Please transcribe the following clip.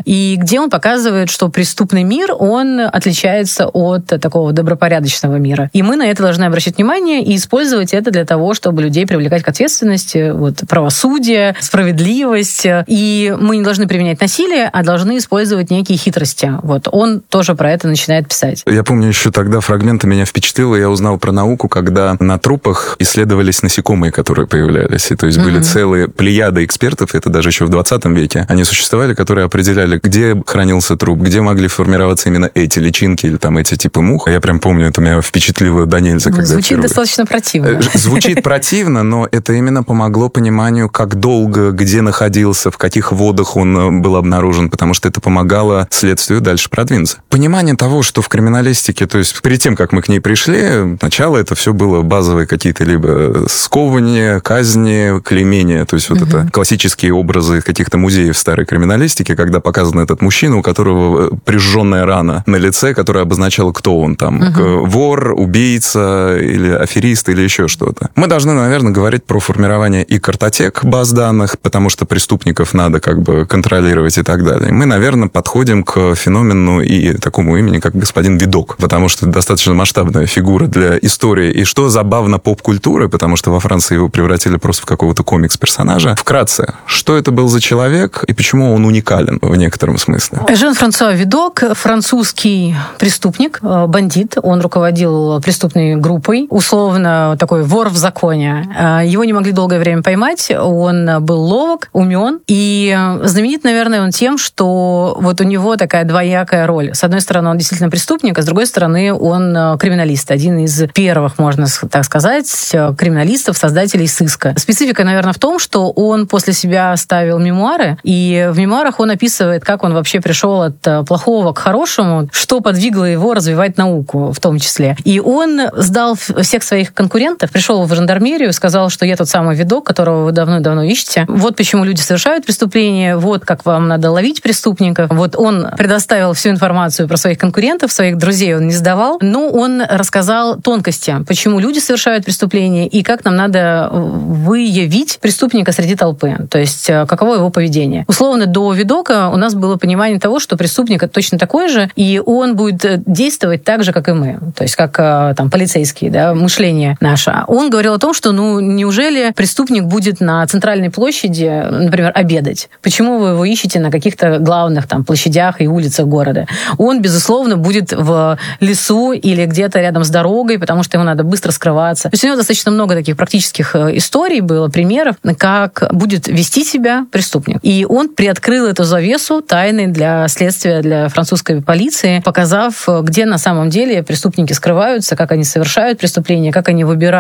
и где он показывает, что преступный мир, он отличается от такого добропорядочного мира. И мы на это должны обращать внимание и использовать это для того, чтобы людей привлекать к ответственности, правосудие, справедливость. И мы не должны применять насилие, а должны использовать некие хитрости. Он тоже про это начинает писать. Я помню, еще тогда фрагменты меня впечатлило, я узнал про науку, когда на трупах исследовались насекомые, которые появлялись. И, то есть были целые плеяды экспертов, это даже еще в 20 веке, они существовали, которые определяли, где хранился труп, где могли формироваться именно эти личинки или там эти типы мух. Я прям помню, это меня впечатлило до нельзя. Звучит достаточно противно. Звучит противно, но это именно помогло пониманию, как долго, где находился, в каких водах он был обнаружен, потому что это помогало следствию дальше продвинуться. Понимание того, что в криминалистике, то есть перед тем, как мы к ней пришли, сначала это все было базовые какие-то либо сковывания, казни, клеймения, то есть это классические образы каких-то музеев старой криминалистики, когда показан этот мужчина, у которого прижженная рана на лице, которая обозначала, кто он там. Вор, убийца или аферист или еще что-то. Мы должны, наверное, говорить про формирование и картотек баз данных, потому что преступников надо контролировать и так далее. Мы, наверное, подходим к феномену и такому имени, как господин Видок, потому что это достаточно масштабная фигура для истории. И что забавно поп-культуры, потому что во Франции его превратили просто в какого-то комикс-персонажа. Вкратце, что это был за человек и почему он уникален в некотором смысле? Жан-Франсуа Видок, французский преступник, бандит. Он руководил преступной группой, условно такой вор в законе. Его не могли долгое время поймать. Он был ловок, умен. И знаменит, наверное, он тем, что у него такая двоякая роль. С одной стороны, он действительно преступник, а с другой стороны, он криминалист. Один из первых, можно так сказать, криминалистов, создателей сыска. Специфика, наверное, в том, что он после себя оставил мемуары, и в мемуарах он описывает, как он вообще пришел от плохого к хорошему, что подвигло его развивать науку в том числе. И он сдал всех своих конкурентов, пришел в жандармерию, сказал, что я тот самый Видок, которого вы давно-давно ищете. Вот почему люди совершают преступления, вот как вам надо ловить преступников. Он предоставил всю информацию про своих конкурентов, своих друзей он не сдавал, но он рассказал тонкости, почему люди совершают преступления и как нам надо выявить преступника среди толпы, то есть каково его поведение. Условно, до Видока у нас было понимание того, что преступник это точно такой же, и он будет действовать так же, как и мы, то есть как полицейские, мышление наше. Он говорил о том, что неужели преступник будет на центральной площади, например, обедать? Почему вы его ищете на каких-то главных площадях и улицах города? Он, безусловно, будет в лесу или где-то рядом с дорогой, потому что ему надо быстро скрываться. То есть у него достаточно много таких практических историй было, примеров, как будет вести себя преступник. И он приоткрыл эту завесу тайны для следствия, для французской полиции, показав, где на самом деле преступники скрываются, как они совершают преступления, как они выбирают